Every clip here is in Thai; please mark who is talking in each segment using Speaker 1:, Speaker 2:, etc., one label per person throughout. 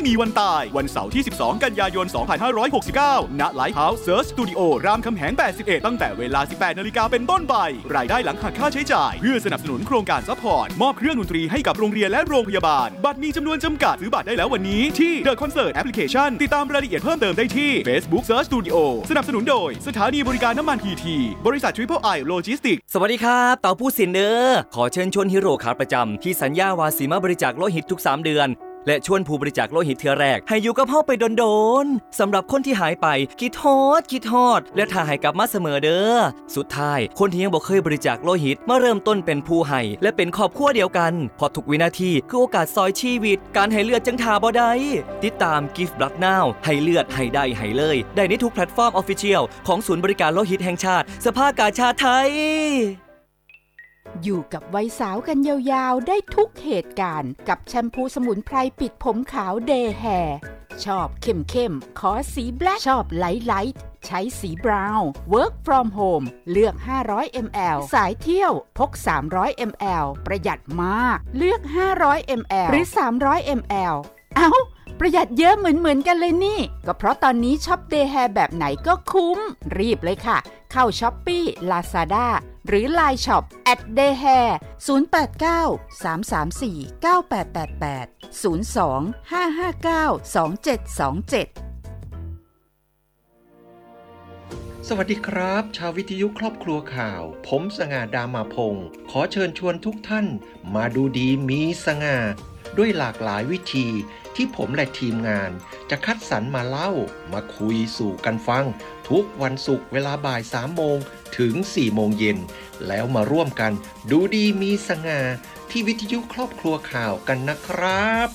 Speaker 1: มีวันตายวันเสาร์ที่12กันยายน2569ณ Lighthouse Search Studio รามคำแหง81ตั้งแต่เวลา 18 น.เป็นต้นไปรายได้หลังหักค่าใช้จ่ายเพื่อสนับสนุนโครงการซัพพอร์ตมอบเครื่องดนตรีให้กับโรงเรียนและโรงพยาบาลบัตรมีจำนวนจำกัดซื้อบัตรได้แล้ววันนี้ที่ The Concert Application ติดตามรายละเอียดเพิ่มเติมได้ที่ Facebook Search Studio สนับสนุนโดยสถานีบริการน้ำมัน PT บริษัท Triple I Logistics
Speaker 2: สวัสดีครับเต่าผู้สินเด้อขอเชิญชวนฮีโร่ขาประจำที่สัญญาว่าสิมาบริจาคโลหิตทุก3เดือนและชวนผู้บริจาคโลหิตเทื่อแรกให้อยู่กับเฮาไปโดนๆสำหรับคนที่หายไปคิดฮอดและถ้าให้กลับมาเสมอเด้อสุดท้ายคนที่ยังบ่เคยบริจาคโลหิตมาเริ่มต้นเป็นผู้ให้และเป็นครอบครัวเดียวกันเพราะทุกวินาทีคือโอกาสซอยชีวิตการให้เลือดจังท่าบ่ได้ติดตาม Give Blood Now ให้เลือดให้ได้ให้เลยได้ในทุกแพลตฟอร์ม Official ของศูนย์บริการโลหิตแห่งชาติสภากาชาดไทย
Speaker 3: อยู่กับวัยสาวกันยาวๆได้ทุกเหตุการณ์กับแชมพูสมุนไพรปิดผมขาวเดย์แฮร์ชอบเข้มขอสีแบล็คชอบไลท์ใช้สีบราวน์ Work from home เลือก500 ml สายเที่ยวพก300 ml ประหยัดมากเลือก500 ml หรือ300 ml เอ้าประหยัดเยอะเหมือนกันเลยนี่ก็เพราะตอนนี้ช็อปเดย์แฮร์แบบไหนก็คุ้มรีบเลยค่ะเข้า Shopee Lazada หรือ Line Shop @dayhair 089 334 9888 02 559 2727
Speaker 4: สวัสดีครับชาววิทยุครอบครัวข่าวผมสง่าดามาพงศ์ขอเชิญชวนทุกท่านมาดูดีมีสง่าด้วยหลากหลายวิธีที่ผมและทีมงานจะคัดสรรมาเล่ามาคุยสู่กันฟังทุกวันศุกร์เวลาบ่าย 3 โมงถึง 4 โมงเย็นแล้วมาร่วมกันดูดีมีสง่าที่วิทยุครอบครัวข่าวกันนะครับ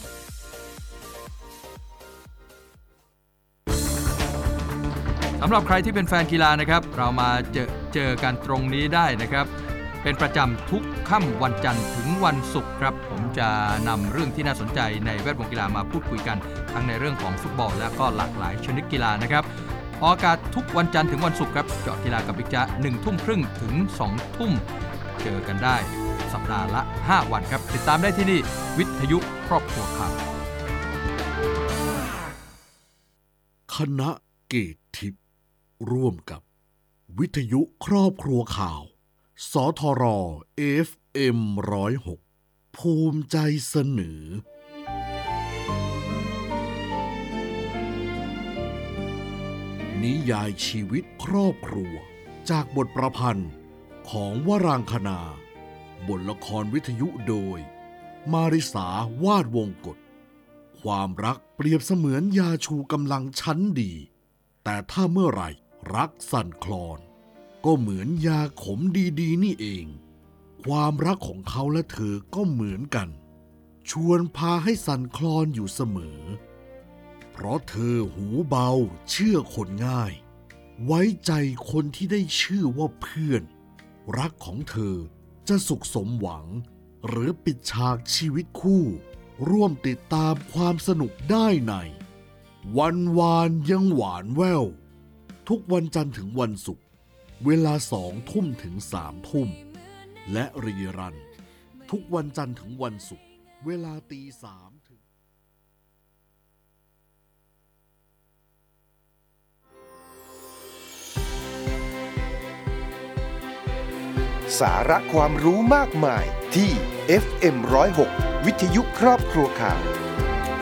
Speaker 5: สำหรับใครที่เป็นแฟนกีฬานะครับเรามาเจอกันตรงนี้ได้นะครับเป็นประจำทุกค่ำวันจันทร์ถึงวันศุกร์ครับผมจะนำเรื่องที่น่าสนใจในแวดวงกีฬามาพูดคุยกันทั้งในเรื่องของฟุตบอลและก็หลากหลายชนิดกีฬานะครับออกอากาศทุกวันจันทร์ถึงวันศุกร์ครับเจาะกีฬากับบิ๊กจ๊ะ 19:30 ถึง 20:00 เจอกันได้สัปดาห์ละ5วันครับติดตามได้ที่นี่วิทยุครอบครัวข่าว
Speaker 6: คณะเกตทิพย์ร่วมกับวิทยุครอบครัวข่าวสทร FM 106ภูมิใจเสนอนิยายชีวิตครอบครัวจากบทประพันธ์ของวรางคณาบทละครวิทยุโดยมาริสาวาดวงกฎความรักเปรียบเสมือนยาชูกำลังชั้นดีแต่ถ้าเมื่อไหร่รักสั่นคลอนก็เหมือนยาขมดีๆนี่เองความรักของเขาและเธอก็เหมือนกันชวนพาให้สั่นคลอนอยู่เสมอเพราะเธอหูเบาเชื่อคนง่ายไว้ใจคนที่ได้ชื่อว่าเพื่อนรักของเธอจะสุขสมหวังหรือปิดฉากชีวิตคู่ร่วมติดตามความสนุกได้ในวันวานยังหวานแว่วทุกวันจันทร์ถึงวันศุกร์เวลา 20:00 ถึง 3:00 และรีรันทุกวันจันทร์ถึงวันศุกร์เวลา 3:00 ถึง
Speaker 7: สาระความรู้มากมายที่ FM 106 วิทยุครอบครัวข่าว